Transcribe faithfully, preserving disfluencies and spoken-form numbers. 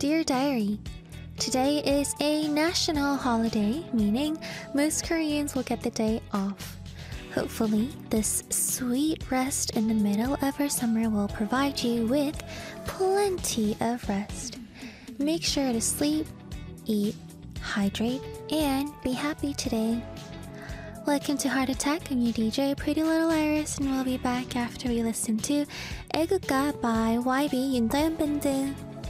Dear Diary, today is a national holiday, meaning most Koreans will get the day off. Hopefully, this sweet rest in the middle of our summer will provide you with plenty of rest. Make sure to sleep, eat, hydrate, and be happy today. Welcome to Heart Attack. I'm your D J, Pretty Little Iris, and we'll be back after we listen to 애국가 by Y B 윤다현 밴드.